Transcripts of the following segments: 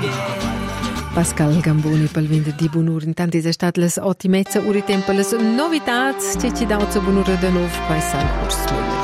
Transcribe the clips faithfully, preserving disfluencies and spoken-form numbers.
Pascal Gamboni pel venerdì bunur. Intanto è stata le otto e mezza ore tempo le novità che ci danno bunur da nuovo qua San Urs Müller.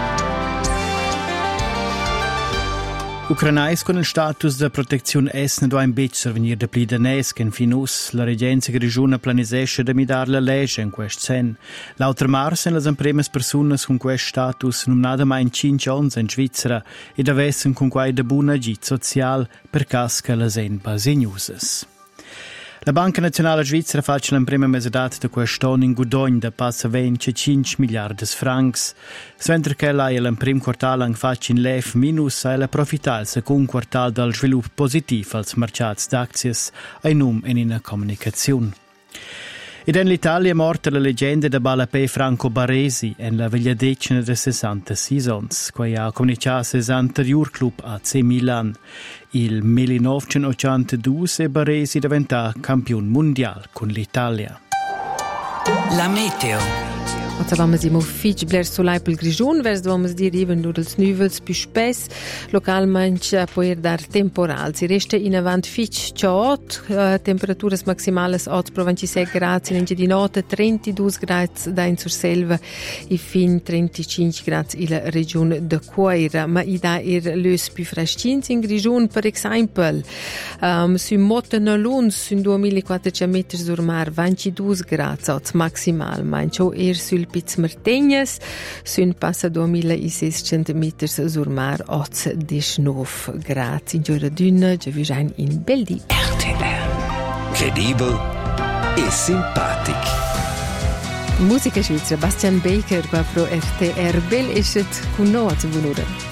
Ucranais con il status de protezione est ne do un bec survenir de pli danès che in finus la regenza regione planisesce de midar la legge in quest sen. L'altra mars en las impremes personas con quest status nominada mai in cinque ans in Svizzera ed avessen con quai de buona agit social per casca las en basignusas. La Banca Nazionale Svizzera fa la prima mesedata di quest'anno in guadagno da passa venticinque miliardi di francs. Mentre che lei nel primo quartale ha fatto in lef minus e la profitta il secondo quartale dal sviluppo positivo als mercati d'azioni e non in una comunicazione. Ed in l'Italia è morta la leggenda di Balapé Franco Baresi in la veglia decina di sessantasei anni, che ha cominciato l'anterior club A C Milan. Il millenovecentottantadue Baresi diventa campione mondiale con l'Italia. La meteo. Oggi vamo siamo fitch bler solai pel grigiun, vers vamo dir even nur dels nuvels più spess, localmente può dar temporal. Si resta in avant fitch ciot, uh, temperaturas maximales otto pro ventisei gradi in di notte, trentadue gradi da in Surselva e fin trentacinque gradi in regione de Coira. Ma i da er lös più freschins in grigiun, per esempio, um, su Mottena Lund, su duemilaquattrocento metri sur mar, ventidue gradi oggi maximal, ma in ciò er sul Piz Martegnas, sun passa duemilaseicento metri sur mar, oggi diciannove gradi. In giorno d'una, già vi già in Beldi. R T L. Credibile e simpatic. Musica svizzera, Bastian Baker, qua pro R T R. Bel esce con noi, buongiorno.